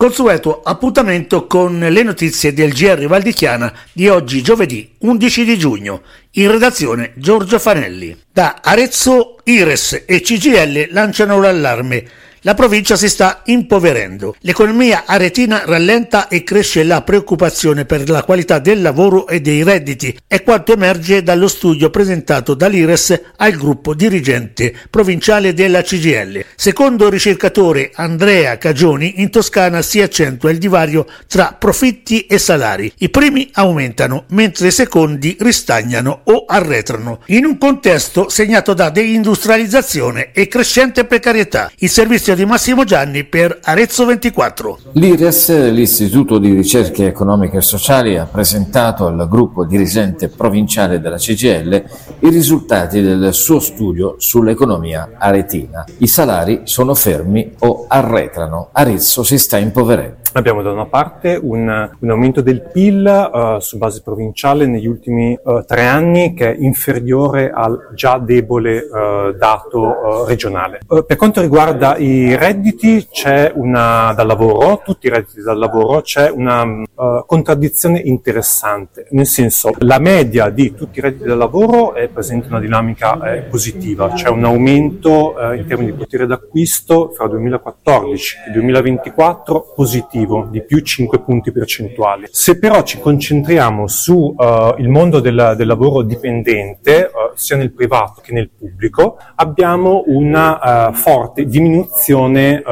Consueto appuntamento con le notizie del GR Val di Chiana di oggi giovedì 11 di giugno. In redazione Giorgio Fanelli. Da Arezzo, IRES e CGIL lanciano l'allarme. La provincia si sta impoverendo. L'economia aretina rallenta e cresce la preoccupazione per la qualità del lavoro e dei redditi, è quanto emerge dallo studio presentato dall'IRES al gruppo dirigente provinciale della CGIL. Secondo il ricercatore Andrea Cagioni, in Toscana si accentua il divario tra profitti e salari. I primi aumentano, mentre i secondi ristagnano o arretrano. In un contesto segnato da deindustrializzazione e crescente precarietà. Il servizio di Massimo Gianni per Arezzo 24. L'IRES, l'Istituto di Ricerche Economiche e Sociali, ha presentato al gruppo dirigente provinciale della CGIL i risultati del suo studio sull'economia aretina. I salari sono fermi o arretrano. Arezzo si sta impoverendo. Abbiamo da una parte un aumento del PIL su base provinciale negli ultimi 3 anni che è inferiore al già debole dato regionale. Per quanto riguarda i redditi dal lavoro, tutti i redditi dal lavoro, c'è una contraddizione interessante, nel senso la media di tutti i redditi dal lavoro è presente una dinamica positiva, c'è un aumento in termini di potere d'acquisto fra 2014 e 2024 positivo di più 5 punti percentuali. Se però ci concentriamo su il mondo del lavoro dipendente, sia nel privato che nel pubblico, abbiamo una forte diminuzione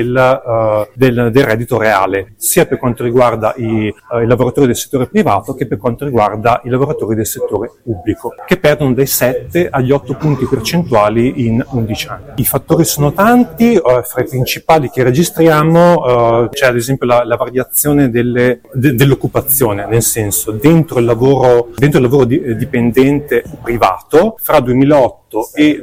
del reddito reale, sia per quanto riguarda i lavoratori del settore privato che per quanto riguarda i lavoratori del settore pubblico, che perdono dai 7 agli 8 punti percentuali in 11 anni. I fattori sono tanti, fra i principali che registriamo c'è ad esempio la variazione dell'occupazione, nel senso dentro il lavoro dipendente privato fra 2008 e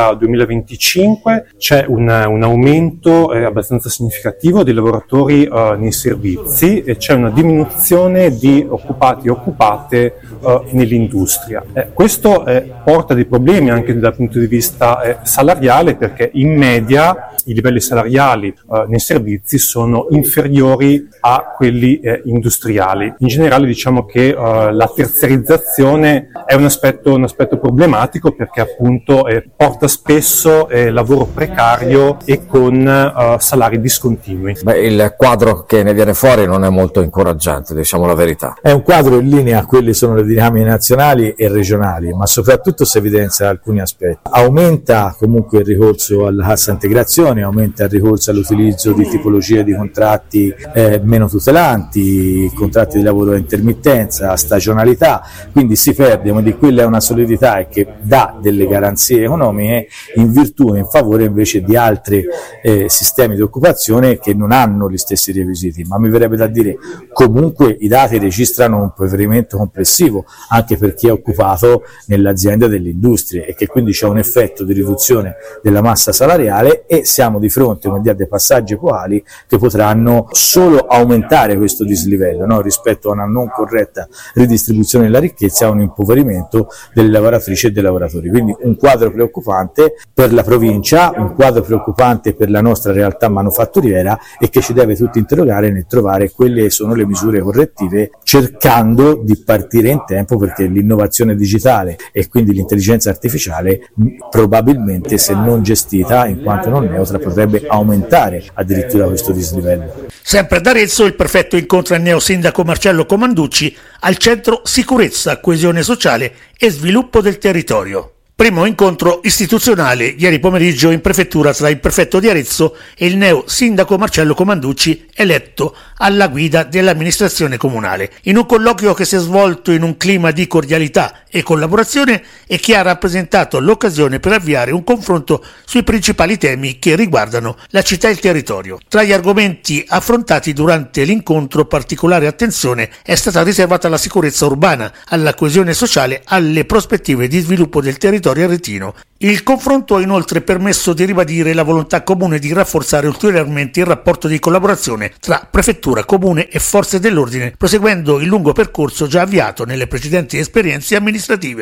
2025 c'è un aumento abbastanza significativo dei lavoratori nei servizi e c'è una diminuzione di occupati e occupate nell'industria. Questo porta dei problemi anche dal punto di vista salariale, perché in media i livelli salariali nei servizi sono inferiori a quelli industriali. In generale diciamo che la terziarizzazione è un aspetto problematico, perché appunto porta spesso lavoro precario e con salari discontinui. Il quadro che ne viene fuori non è molto incoraggiante, diciamo la verità. È un quadro in linea a quelle sono le dinamiche nazionali e regionali, ma soprattutto si evidenzia alcuni aspetti. Aumenta comunque il ricorso alla cassa integrazione, aumenta il ricorso all'utilizzo di tipologie di contratti meno tutelanti, contratti di lavoro a intermittenza, stagionalità, quindi si perde, quindi quella è una solidità che dà delle garanzie economiche in virtù e in favore invece di altri sistemi di occupazione che non hanno gli stessi requisiti, ma mi verrebbe da dire comunque i dati registrano un impoverimento complessivo anche per chi è occupato nelle aziende delle industrie e che quindi c'è un effetto di riduzione della massa salariale e siamo di fronte a dei passaggi epocali che potranno solo aumentare questo dislivello, no? Rispetto a una non corretta ridistribuzione della ricchezza e a un impoverimento delle lavoratrici e dei lavoratori. Quindi un quadro preoccupante per la provincia, un quadro preoccupante per la nostra realtà manufatturiera e che ci deve tutti interrogare nel trovare quelle che sono le misure correttive, cercando di partire in tempo, perché l'innovazione digitale e quindi l'intelligenza artificiale probabilmente, se non gestita in quanto non neutra, potrebbe aumentare addirittura questo dislivello. Sempre ad Arezzo il prefetto incontra il neosindaco Marcello Comanducci al centro Sicurezza, Coesione Sociale e Sviluppo del Territorio. Primo incontro istituzionale ieri pomeriggio in prefettura tra il prefetto di Arezzo e il neo sindaco Marcello Comanducci, eletto alla guida dell'amministrazione comunale, in un colloquio che si è svolto in un clima di cordialità e collaborazione e che ha rappresentato l'occasione per avviare un confronto sui principali temi che riguardano la città e il territorio. Tra gli argomenti affrontati durante l'incontro, particolare attenzione è stata riservata alla sicurezza urbana, alla coesione sociale, alle prospettive di sviluppo del territorio aretino. Il confronto ha inoltre permesso di ribadire la volontà comune di rafforzare ulteriormente il rapporto di collaborazione tra prefettura, comune e forze dell'ordine, proseguendo il lungo percorso già avviato nelle precedenti esperienze amministrative.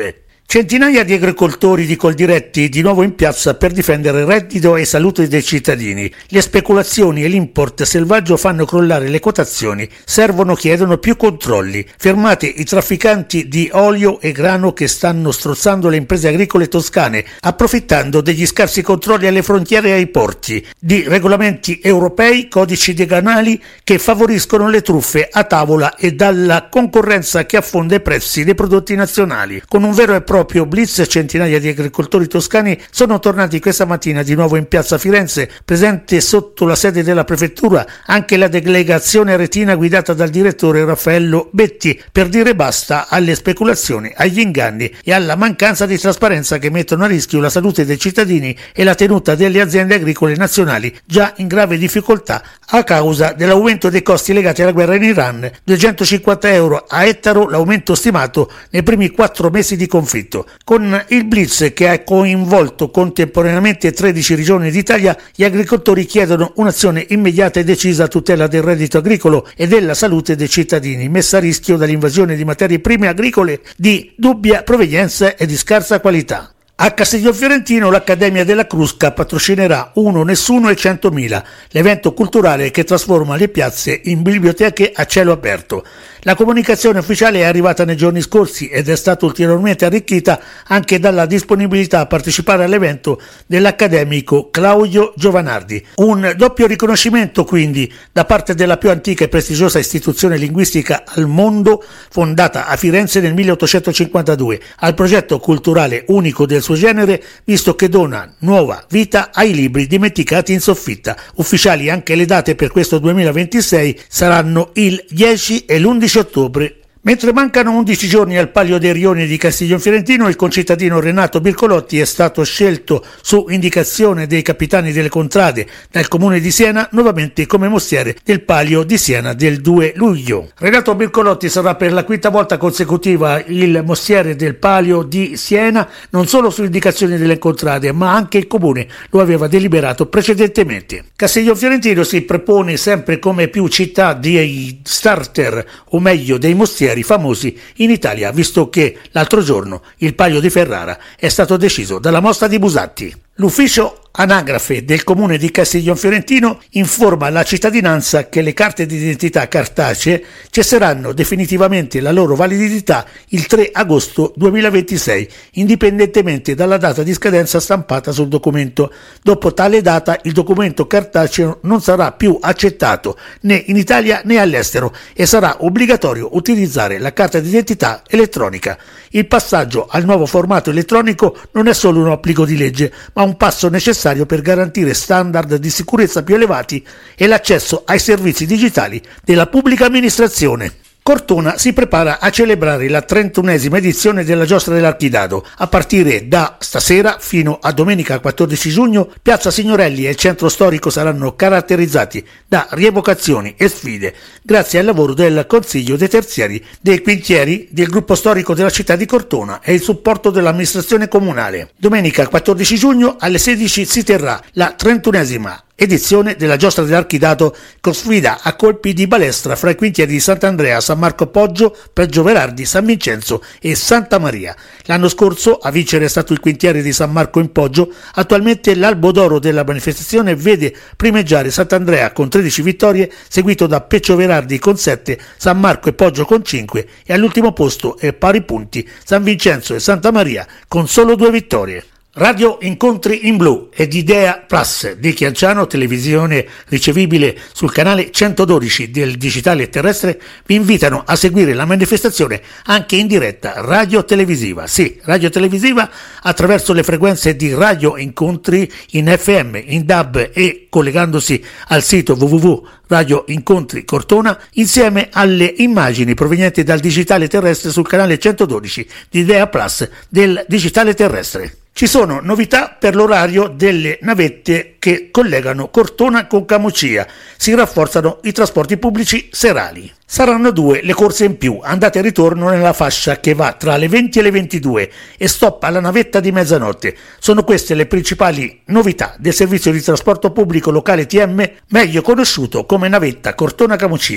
Centinaia di agricoltori di Coldiretti di nuovo in piazza per difendere il reddito e salute dei cittadini. Le speculazioni e l'import selvaggio fanno crollare le quotazioni, chiedono più controlli. Fermate i trafficanti di olio e grano che stanno strozzando le imprese agricole toscane, approfittando degli scarsi controlli alle frontiere e ai porti, di regolamenti europei, codici doganali che favoriscono le truffe a tavola e dalla concorrenza che affonda i prezzi dei prodotti nazionali. Con un vero e proprio blitz, centinaia di agricoltori toscani sono tornati questa mattina di nuovo in piazza Firenze, presente sotto la sede della prefettura anche la delegazione aretina guidata dal direttore Raffaello Betti, per dire basta alle speculazioni, agli inganni e alla mancanza di trasparenza che mettono a rischio la salute dei cittadini e la tenuta delle aziende agricole nazionali già in grave difficoltà a causa dell'aumento dei costi legati alla guerra in Iran. 250 euro a ettaro l'aumento stimato nei primi 4 mesi di conflitto. Con il blitz che ha coinvolto contemporaneamente 13 regioni d'Italia, gli agricoltori chiedono un'azione immediata e decisa a tutela del reddito agricolo e della salute dei cittadini, messa a rischio dall'invasione di materie prime agricole di dubbia provenienza e di scarsa qualità. A Castiglionfiorentino l'Accademia della Crusca patrocinerà Uno Nessuno e 100.000, l'evento culturale che trasforma le piazze in biblioteche a cielo aperto. La comunicazione ufficiale è arrivata nei giorni scorsi ed è stata ulteriormente arricchita anche dalla disponibilità a partecipare all'evento dell'accademico Claudio Giovanardi. Un doppio riconoscimento quindi da parte della più antica e prestigiosa istituzione linguistica al mondo, fondata a Firenze nel 1852, al progetto culturale unico del suo genere, visto che dona nuova vita ai libri dimenticati in soffitta. Ufficiali anche le date per questo 2026, saranno il 10 e l'11 ottobre. Mentre mancano 11 giorni al Palio dei Rioni di Castiglionfiorentino, il concittadino Renato Bircolotti è stato scelto su indicazione dei capitani delle contrade dal comune di Siena nuovamente come mostiere del Palio di Siena del 2 luglio. Renato Bircolotti sarà per la 5ª volta consecutiva il mostiere del Palio di Siena, non solo su indicazione delle contrade, ma anche il comune lo aveva deliberato precedentemente. Castiglionfiorentino si propone sempre come più città dei starter, o meglio dei mostieri famosi in Italia, visto che l'altro giorno il Palio di Ferrara è stato deciso dalla Mostra di Busatti. L'ufficio anagrafe del comune di Castiglionfiorentino informa la cittadinanza che le carte d'identità cartacee cesseranno definitivamente la loro validità il 3 agosto 2026, indipendentemente dalla data di scadenza stampata sul documento. Dopo tale data il documento cartaceo non sarà più accettato né in Italia né all'estero e sarà obbligatorio utilizzare la carta d'identità elettronica. Il passaggio al nuovo formato elettronico non è solo un obbligo di legge, ma un passo necessario per garantire standard di sicurezza più elevati e l'accesso ai servizi digitali della pubblica amministrazione. Cortona si prepara a celebrare la 31esima edizione della Giostra dell'Archidado. A partire da stasera fino a domenica 14 giugno, Piazza Signorelli e il centro storico saranno caratterizzati da rievocazioni e sfide grazie al lavoro del Consiglio dei Terziari, dei Quintieri, del gruppo storico della città di Cortona e il supporto dell'amministrazione comunale. Domenica 14 giugno alle 16 si terrà la 31esima edizione della Giostra dell'Archidado con sfida a colpi di balestra fra i quintieri di Sant'Andrea, San Marco Poggio, Reggio Verardi, San Vincenzo e Santa Maria. L'anno scorso a vincere è stato il quintiere di San Marco in Poggio. Attualmente l'albo d'oro della manifestazione vede primeggiare Sant'Andrea con 13 vittorie, seguito da Peccio Verardi con 7, San Marco e Poggio con 5 e all'ultimo posto è pari punti San Vincenzo e Santa Maria con solo 2 vittorie. Radio Incontri in Blu ed Idea Plus di Chianciano, televisione ricevibile sul canale 112 del digitale terrestre, vi invitano a seguire la manifestazione anche in diretta radio-televisiva. Sì, radio-televisiva attraverso le frequenze di Radio Incontri in FM, in DAB e collegandosi al sito www.Radio Incontri Cortona, insieme alle immagini provenienti dal digitale terrestre sul canale 112 di Idea Plus del digitale terrestre. Ci sono novità per l'orario delle navette che collegano Cortona con Camucia. Si rafforzano i trasporti pubblici serali. Saranno 2 le corse in più, andata e ritorno nella fascia che va tra le 20 e le 22 e stop alla navetta di mezzanotte. Sono queste le principali novità del servizio di trasporto pubblico locale TM, meglio conosciuto come navetta Cortona-Camucia.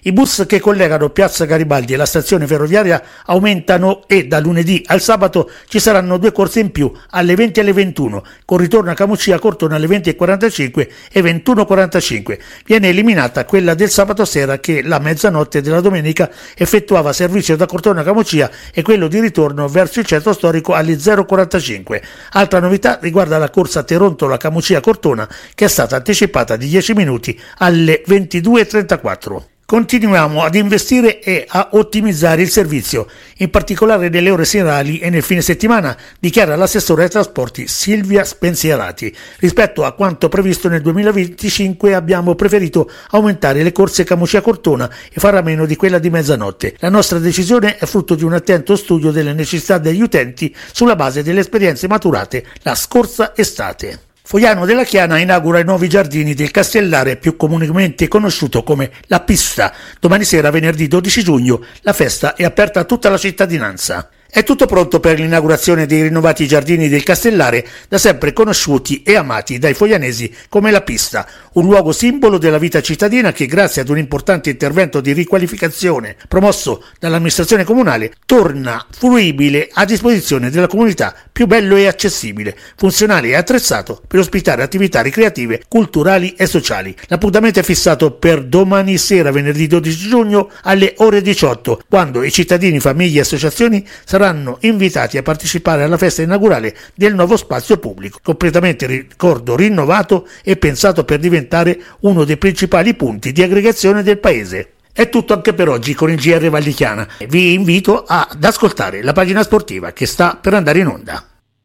I bus che collegano Piazza Garibaldi e la stazione ferroviaria aumentano e da lunedì al sabato ci saranno 2 corse in più alle 20 e alle 21, con ritorno a Camucia Cortona alle 20:45 e 21:45. Viene eliminata quella del sabato sera che la mezzanotte della domenica effettuava servizio da Cortona a Camucia e quello di ritorno verso il centro storico alle 0:45. Altra novità riguarda la corsa Terontola-Camucia-Cortona che è stata anticipata di 10 minuti alle 22:34. Continuiamo ad investire e a ottimizzare il servizio, in particolare nelle ore serali e nel fine settimana, dichiara l'assessore ai trasporti Silvia Spensierati. Rispetto a quanto previsto nel 2025 abbiamo preferito aumentare le corse Camucia-Cortona e fare a meno di quella di mezzanotte. La nostra decisione è frutto di un attento studio delle necessità degli utenti sulla base delle esperienze maturate la scorsa estate. Fogliano della Chiana inaugura i nuovi giardini del Castellare, più comunemente conosciuto come La Pista. Domani sera, venerdì 12 giugno, la festa è aperta a tutta la cittadinanza. È tutto pronto per l'inaugurazione dei rinnovati giardini del Castellare, da sempre conosciuti e amati dai foglianesi come La Pista, un luogo simbolo della vita cittadina che, grazie ad un importante intervento di riqualificazione promosso dall'amministrazione comunale, torna fruibile a disposizione della comunità, più bello e accessibile, funzionale e attrezzato per ospitare attività ricreative, culturali e sociali. L'appuntamento è fissato per domani sera, venerdì 12 giugno, alle ore 18, quando i cittadini, famiglie e associazioni saranno invitati a partecipare alla festa inaugurale del nuovo spazio pubblico, completamente rinnovato e pensato per diventare uno dei principali punti di aggregazione del paese. È tutto anche per oggi con il GR Val di Chiana. Vi invito ad ascoltare la pagina sportiva che sta per andare in onda.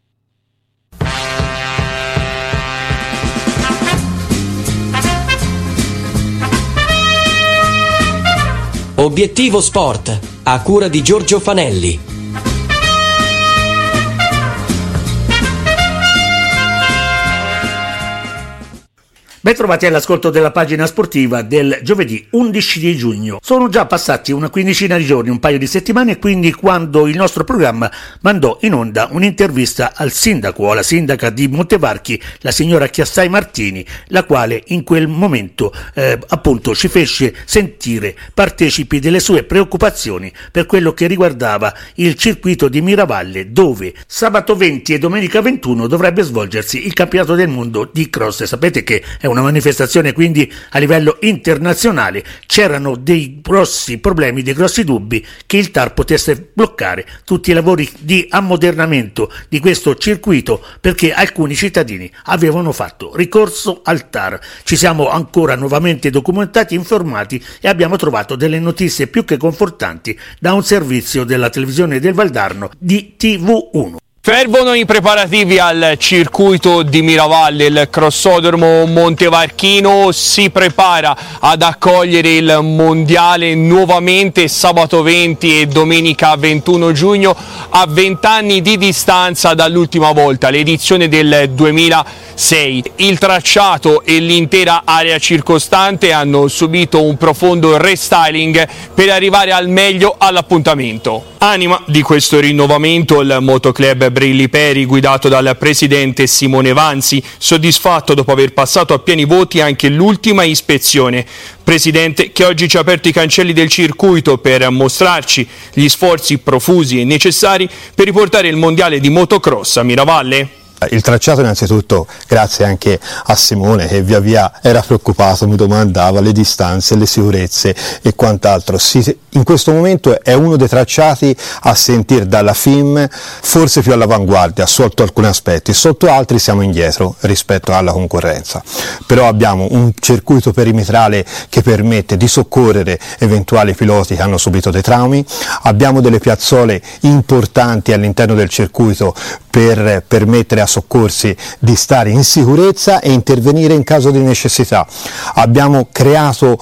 Obiettivo Sport, a cura di Giorgio Fanelli. Ben trovati all'ascolto della pagina sportiva del giovedì 11 di giugno. Sono già passati una quindicina di giorni, un paio di settimane, quindi quando il nostro programma mandò in onda un'intervista al sindaco, alla sindaca di Montevarchi, la signora Chiassai Martini, la quale in quel momento appunto ci fece sentire partecipi delle sue preoccupazioni per quello che riguardava il circuito di Miravalle, dove sabato 20 e domenica 21 dovrebbe svolgersi il campionato del mondo di cross. Sapete che è una manifestazione quindi a livello internazionale. C'erano dei grossi problemi, dei grossi dubbi che il TAR potesse bloccare tutti i lavori di ammodernamento di questo circuito perché alcuni cittadini avevano fatto ricorso al TAR. Ci siamo ancora nuovamente documentati, informati e abbiamo trovato delle notizie più che confortanti da un servizio della televisione del Valdarno di TV1. Fervono i preparativi al circuito di Miravalle, il crossodromo montevarchino si prepara ad accogliere il mondiale nuovamente sabato 20 e domenica 21 giugno a 20 anni di distanza dall'ultima volta, l'edizione del 2006. Il tracciato e l'intera area circostante hanno subito un profondo restyling per arrivare al meglio all'appuntamento. Anima di questo rinnovamento il Motoclub Brilli Peri, guidato dal presidente Simone Vanzi, soddisfatto dopo aver passato a pieni voti anche l'ultima ispezione. Presidente che oggi ci ha aperto i cancelli del circuito per mostrarci gli sforzi profusi e necessari per riportare il mondiale di motocross a Miravalle. Il tracciato innanzitutto grazie anche a Simone che via via era preoccupato, mi domandava le distanze, le sicurezze e quant'altro. In questo momento è uno dei tracciati a sentire dalla FIM forse più all'avanguardia sotto alcuni aspetti, sotto altri siamo indietro rispetto alla concorrenza. Però abbiamo un circuito perimetrale che permette di soccorrere eventuali piloti che hanno subito dei traumi, abbiamo delle piazzole importanti all'interno del circuito per permettere a soccorsi di stare in sicurezza e intervenire in caso di necessità. Abbiamo creato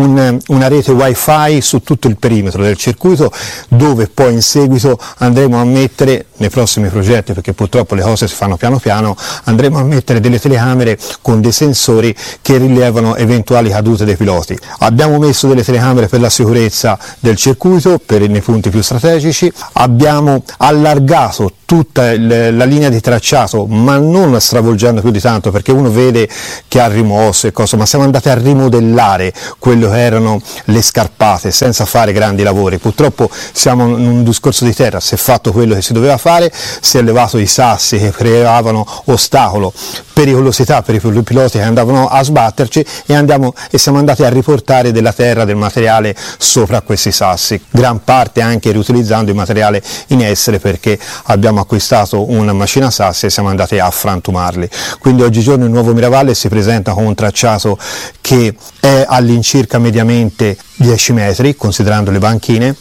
una rete wifi su tutto il perimetro del circuito dove poi in seguito andremo a mettere, nei prossimi progetti perché purtroppo le cose si fanno piano piano, andremo a mettere delle telecamere con dei sensori che rilevano eventuali cadute dei piloti. Abbiamo messo delle telecamere per la sicurezza del circuito nei punti più strategici, abbiamo allargato tutta la linea di tracciato rifatto, ma non stravolgendo più di tanto, perché uno vede che ha rimosso e cose, ma siamo andati a rimodellare quello che erano le scarpate senza fare grandi lavori. Purtroppo siamo in un discorso di terra, si è fatto quello che si doveva fare, si è levato i sassi che creavano ostacolo, pericolosità per i piloti che andavano a sbatterci e siamo andati a riportare della terra, del materiale sopra questi sassi, gran parte anche riutilizzando il materiale in essere, perché abbiamo acquistato una macina sassi e siamo andati a frantumarli. Quindi oggigiorno il nuovo Miravalle si presenta con un tracciato che è all'incirca mediamente 10 metri, considerando le banchine,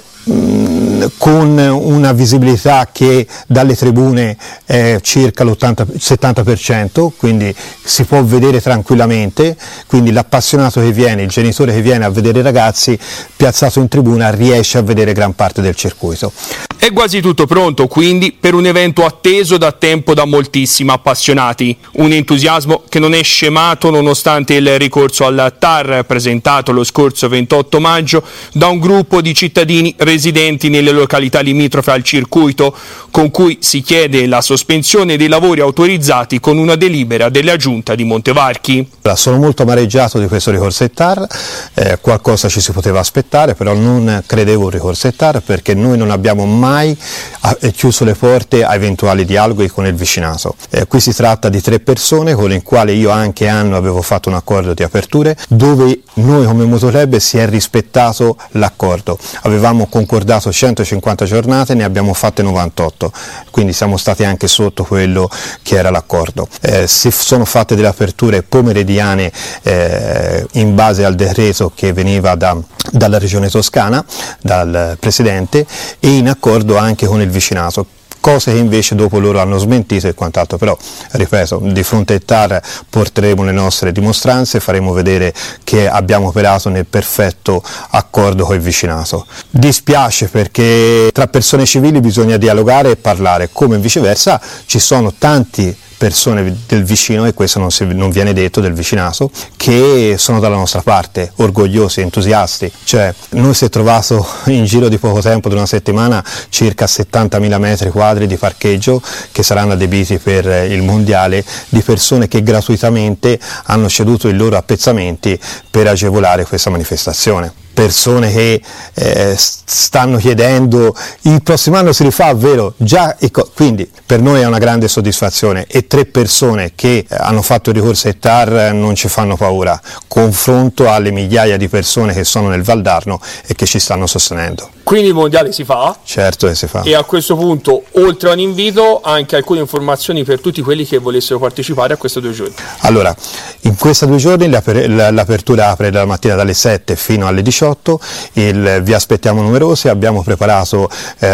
con una visibilità che dalle tribune è circa l'80-70%, quindi si può vedere tranquillamente, quindi l'appassionato che viene, il genitore che viene a vedere i ragazzi piazzato in tribuna riesce a vedere gran parte del circuito. È quasi tutto pronto quindi per un evento atteso da tempo da moltissimi appassionati, un entusiasmo che non è scemato nonostante il ricorso al TAR presentato lo scorso 28 maggio da un gruppo di cittadini residenti nelle località limitrofe al circuito, con cui si chiede la sospensione dei lavori autorizzati con una delibera della giunta di Montevarchi. Sono molto amareggiato di questo ricorso ai TAR, qualcosa ci si poteva aspettare, però non credevo un ricorso ai TAR, perché noi non abbiamo mai chiuso le porte a eventuali dialoghi con il vicinato. Qui si tratta di 3 persone con le quali io anche avevo fatto un accordo di aperture, dove noi come Motoclub si è rispettato l'accordo. Avevamo concordato 150 giornate, ne abbiamo fatte 98, quindi siamo stati anche sotto quello che era l'accordo. Si sono fatte delle aperture pomeridiane in base al decreto che veniva dalla regione Toscana, dal presidente, e in accordo anche con il vicinato, cose che invece dopo loro hanno smentito e quant'altro. Però ripeto, di fronte ai TAR porteremo le nostre dimostranze, faremo vedere che abbiamo operato nel perfetto accordo con il vicinato. Dispiace, perché tra persone civili bisogna dialogare e parlare, come viceversa ci sono tanti persone del vicino, e questo non viene detto, del vicinato, che sono dalla nostra parte, orgogliosi, entusiasti. Cioè, noi si è trovato in giro di poco tempo, di una settimana, circa 70.000 metri quadri di parcheggio che saranno adibiti per il mondiale, di persone che gratuitamente hanno ceduto i loro appezzamenti per agevolare questa manifestazione. Persone che stanno chiedendo il prossimo anno si rifà, vero? Già, quindi per noi è una grande soddisfazione, e 3 persone che hanno fatto il ricorso ai TAR non ci fanno paura, confronto alle migliaia di persone che sono nel Valdarno e che ci stanno sostenendo. Quindi il mondiale si fa? Certo che si fa. E a questo punto, oltre a un invito, anche alcune informazioni per tutti quelli che volessero partecipare a questi 2 giorni. Allora, in questi 2 giorni l'apertura apre dalla mattina dalle 7 fino alle 18, vi aspettiamo numerosi, abbiamo preparato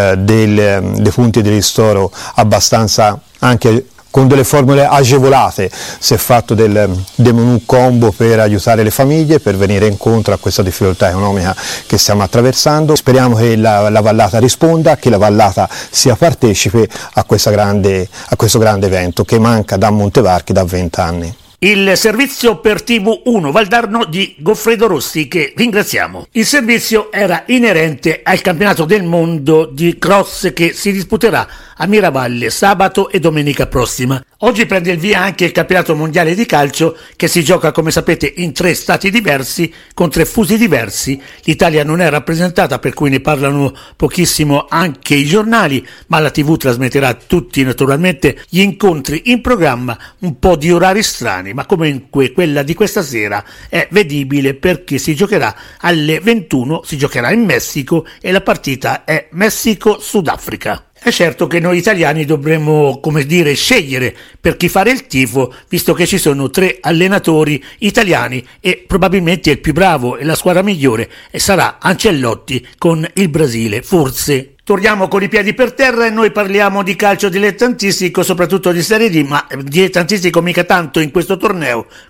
dei punti di ristoro abbastanza, anche con delle formule agevolate. Si è fatto dei menù combo per aiutare le famiglie, per venire incontro a questa difficoltà economica che stiamo attraversando. Speriamo che la Vallata risponda, che la Vallata sia partecipe a questo grande evento che manca da Montevarchi da 20 anni. Il servizio per TV1 Valdarno di Goffredo Rossi, che ringraziamo. Il servizio era inerente al campionato del mondo di cross che si disputerà a Miravalle sabato e domenica prossima. Oggi prende il via anche il campionato mondiale di calcio, che si gioca, come sapete, in 3 stati diversi, con 3 fusi diversi. L'Italia non è rappresentata, per cui ne parlano pochissimo anche i giornali, ma la TV trasmetterà tutti naturalmente gli incontri in programma, un po' di orari strani, ma comunque quella di questa sera è vedibile, perché si giocherà alle 21, si giocherà in Messico, e la partita è Messico-Sudafrica. È certo che noi italiani dovremmo, scegliere per chi fare il tifo, visto che ci sono 3 allenatori italiani e probabilmente il più bravo e la squadra migliore sarà Ancelotti con il Brasile, forse. Torniamo con i piedi per terra e noi parliamo di calcio dilettantistico, soprattutto di Serie D, ma dilettantistico mica tanto in questo torneo,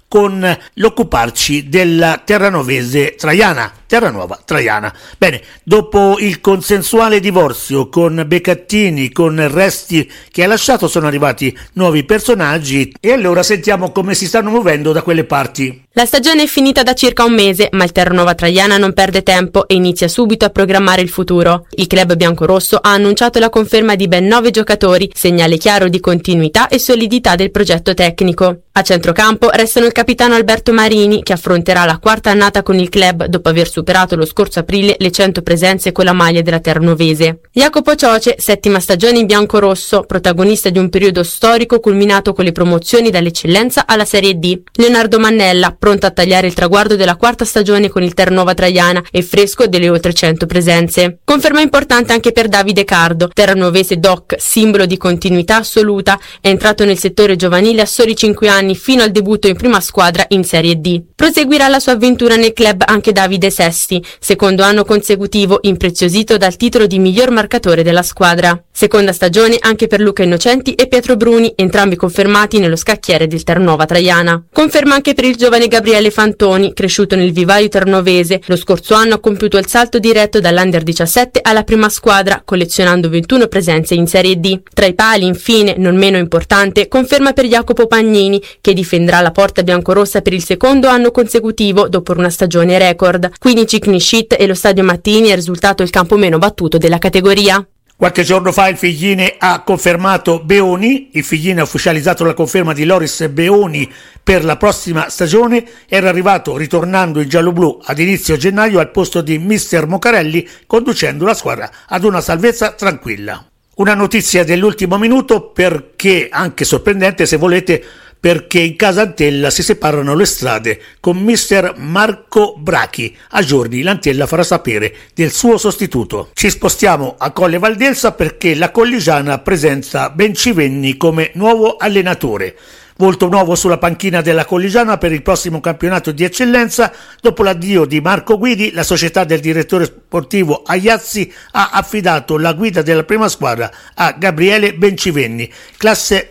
con l'occuparci della terranovese Terranuova Traiana. Bene, dopo il consensuale divorzio con Beccattini, con Resti che ha lasciato, sono arrivati nuovi personaggi e allora sentiamo come si stanno muovendo da quelle parti. La stagione è finita da circa un mese, ma il Terranova Traiana non perde tempo e inizia subito a programmare il futuro. Il club biancorosso ha annunciato la conferma di ben 9 giocatori, segnale chiaro di continuità e solidità del progetto tecnico. A centrocampo restano il capitano Alberto Marini, che affronterà la quarta annata con il club dopo aver superato lo scorso aprile le 100 presenze con la maglia della terranovese. Jacopo Cioce, 7ª stagione in biancorosso, protagonista di un periodo storico culminato con le promozioni dall'eccellenza alla Serie D. Leonardo Mannella, pronto a tagliare il traguardo della quarta stagione con il Terranova Traiana e fresco delle oltre 100 presenze. Conferma importante anche per Davide Cardo, terranovese doc, simbolo di continuità assoluta, è entrato nel settore giovanile a soli 5 anni fino al debutto in prima squadra in Serie D. Proseguirà la sua avventura nel club anche Davide Sesti, secondo anno consecutivo impreziosito dal titolo di miglior marcatore della squadra. Seconda stagione anche per Luca Innocenti e Pietro Bruni, entrambi confermati nello scacchiere del Terranova Traiana. Conferma anche per il giovane Gabriele Fantoni, cresciuto nel vivaio terranovese, lo scorso anno ha compiuto il salto diretto dall'Under 17 alla prima squadra, collezionando 21 presenze in Serie D. Tra i pali, infine, non meno importante, conferma per Jacopo Pagnini, che difenderà la porta biancorossa per il secondo anno consecutivo dopo una stagione record. 15 clean sheet e lo Stadio Mattini è risultato il campo meno battuto della categoria. Qualche giorno fa il Figline ha confermato Beoni, il Figline ha ufficializzato la conferma di Loris Beoni per la prossima stagione, era arrivato ritornando in gialloblu ad inizio gennaio al posto di mister Mocarelli, conducendo la squadra ad una salvezza tranquilla. Una notizia dell'ultimo minuto, perché anche sorprendente se volete, perché in casa Antella si separano le strade con mister Marco Brachi. A giorni l'Antella farà sapere del suo sostituto. Ci spostiamo a Colle Valdelsa perché la Colligiana presenta Bencivenni come nuovo allenatore. Volto nuovo sulla panchina della Colligiana per il prossimo campionato di eccellenza. Dopo l'addio di Marco Guidi, la società del direttore sportivo Aiazzi ha affidato la guida della prima squadra a Gabriele Bencivenni, classe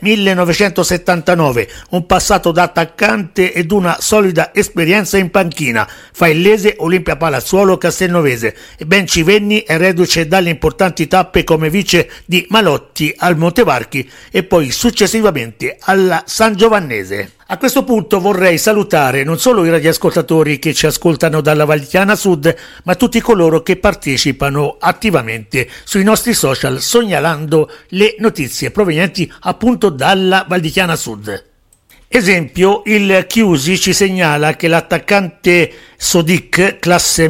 1979, un passato da attaccante ed una solida esperienza in panchina, Faellese, Olimpia Palazzuolo, Castelnovese, e Bencivenni è reduce dalle importanti tappe come vice di Malotti al Montevarchi e poi successivamente alla San Giovannese. A questo punto vorrei salutare non solo i radioascoltatori che ci ascoltano dalla Val di Chiana Sud, ma tutti coloro che partecipano attivamente sui nostri social segnalando le notizie provenienti appunto dalla Val di Chiana Sud. Esempio, il Chiusi ci segnala che l'attaccante Sodic, classe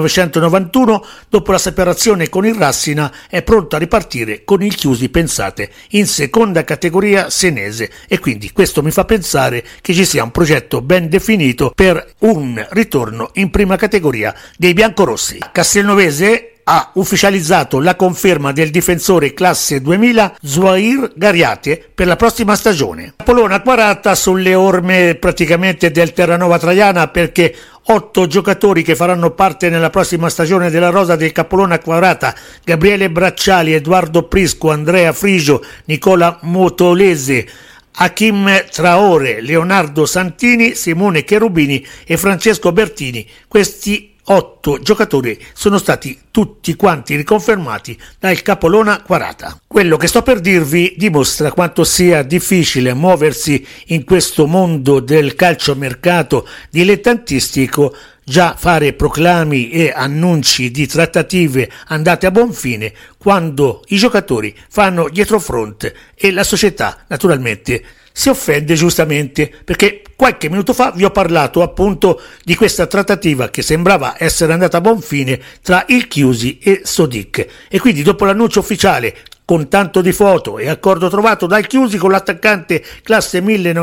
1991, dopo la separazione con il Rassina, è pronto a ripartire con il Chiusi, pensate, in seconda categoria senese, e quindi questo mi fa pensare che ci sia un progetto ben definito per un ritorno in prima categoria dei biancorossi. Castelnovese ha ufficializzato la conferma del difensore classe 2000 Zuair Gariate per la prossima stagione. Polona 40 sulle orme praticamente del Terranova Traiana, perché 8 giocatori che faranno parte nella prossima stagione della rosa del Capolona Quarata, Gabriele Bracciali, Edoardo Prisco, Andrea Frigio, Nicola Motolese, Hakim Traore, Leonardo Santini, Simone Cherubini e Francesco Bertini. Questi 8 giocatori sono stati tutti quanti riconfermati dal Capolona Quarata. Quello che sto per dirvi dimostra quanto sia difficile muoversi in questo mondo del calciomercato dilettantistico, già fare proclami e annunci di trattative andate a buon fine quando i giocatori fanno dietrofront e la società naturalmente si offende giustamente, perché qualche minuto fa vi ho parlato appunto di questa trattativa che sembrava essere andata a buon fine tra il Chiusi e Sodic, e quindi dopo l'annuncio ufficiale con tanto di foto e accordo trovato dal Chiusi con l'attaccante classe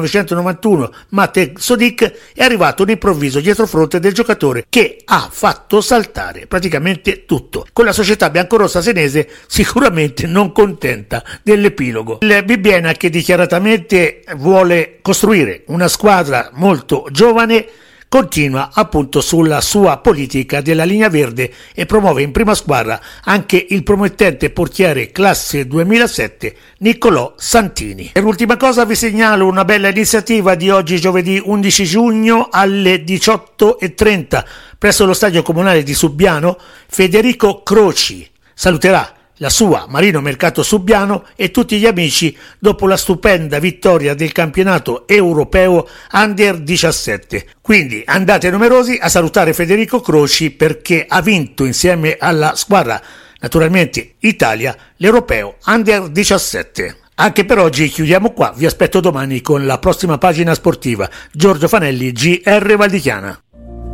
1991 Mate Sodic, è arrivato un improvviso dietrofront del giocatore che ha fatto saltare praticamente tutto, con la società biancorossa senese sicuramente non contenta dell'epilogo. Il Bibbiena, che dichiaratamente vuole costruire una squadra molto giovane, continua appunto sulla sua politica della linea verde e promuove in prima squadra anche il promettente portiere classe 2007 Niccolò Santini. Per l'ultima cosa vi segnalo una bella iniziativa di oggi giovedì 11 giugno alle 18:30 presso lo stadio comunale di Subbiano. Federico Croci saluterà la sua Marino Mercato Subbiano e tutti gli amici dopo la stupenda vittoria del campionato europeo Under 17. Quindi andate numerosi a salutare Federico Croci perché ha vinto insieme alla squadra, naturalmente Italia, l'europeo Under 17. Anche per oggi chiudiamo qua, vi aspetto domani con la prossima pagina sportiva. Giorgio Fanelli, GR Valdichiana.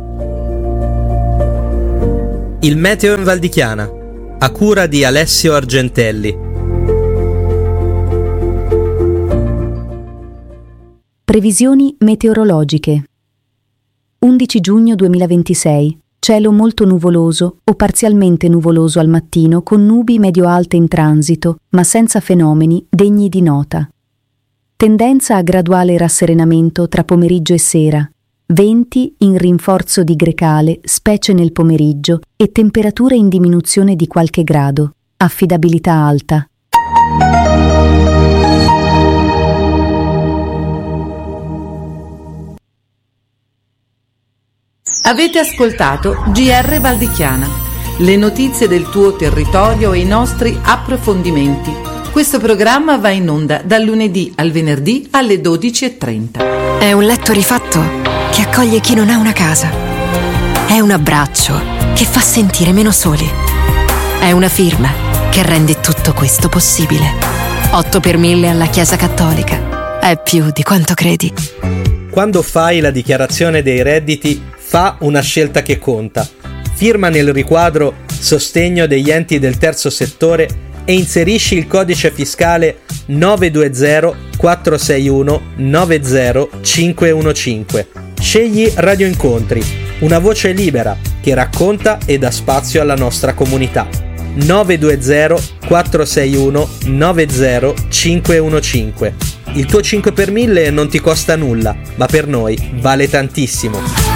Il meteo in Valdichiana, a cura di Alessio Argentelli. Previsioni meteorologiche. 11 giugno 2026. Cielo molto nuvoloso o parzialmente nuvoloso al mattino con nubi medio-alte in transito, ma senza fenomeni degni di nota. Tendenza a graduale rasserenamento tra pomeriggio e sera. Venti in rinforzo di grecale, specie nel pomeriggio, e temperature in diminuzione di qualche grado. Affidabilità alta. Avete ascoltato GR Valdichiana, le notizie del tuo territorio e i nostri approfondimenti. Questo programma va in onda dal lunedì al venerdì alle 12:30. È un letto rifatto che accoglie chi non ha una casa. È un abbraccio che fa sentire meno soli. È una firma che rende tutto questo possibile. 8 per 1000 alla Chiesa Cattolica. È più di quanto credi. Quando fai la dichiarazione dei redditi, fa una scelta che conta. Firma nel riquadro Sostegno degli enti del terzo settore e inserisci il codice fiscale 920 461 90 515. Scegli Radio Incontri, una voce libera che racconta e dà spazio alla nostra comunità. 920 461 90 515. Il tuo 5 per 1000 non ti costa nulla, ma per noi vale tantissimo.